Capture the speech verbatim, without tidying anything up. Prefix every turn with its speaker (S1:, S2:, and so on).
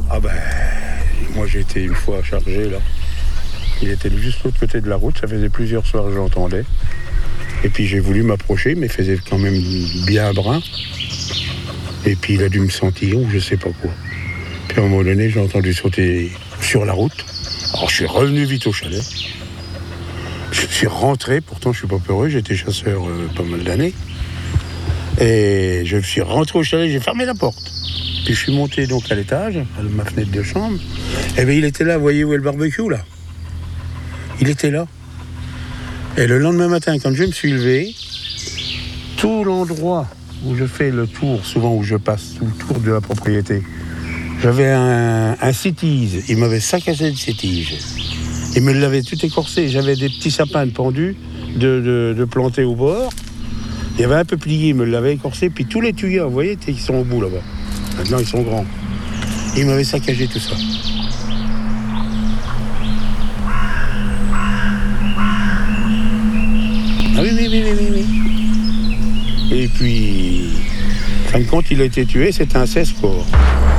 S1: Ah ben, moi j'ai été une fois chargé là. Il était juste de l'autre côté de la route, ça faisait plusieurs soirs que j'entendais. Et puis j'ai voulu m'approcher, mais il faisait quand même bien brun. Et puis il a dû me sentir, ou je sais pas quoi. Puis à un moment donné, j'ai entendu sauter sur la route. Alors je suis revenu vite au chalet. Je suis rentré, pourtant je suis pas peureux, j'étais chasseur euh, pas mal d'années. Et je suis rentré au chalet, j'ai fermé la porte. Puis je suis monté donc à l'étage, à ma fenêtre de chambre. Et bien il était là, vous voyez où est le barbecue là ? Il était là. Et le lendemain matin, quand je me suis levé, tout l'endroit où je fais le tour, souvent où je passe, tout le tour de la propriété, j'avais un, un cétise. Il m'avait saccagé le cétise. Il me l'avait tout écorcé. J'avais des petits sapins pendus de, de, de plantés au bord. Il y avait un peu plié, il me l'avait écorcé. Puis tous les tuyaux, vous voyez, ils sont au bout là-bas. Maintenant, ils sont grands. Il m'avait saccagé tout ça. Ah oui, oui, oui, oui, oui, oui. Et puis, en fin de compte, il a été tué, c'était un seize corps.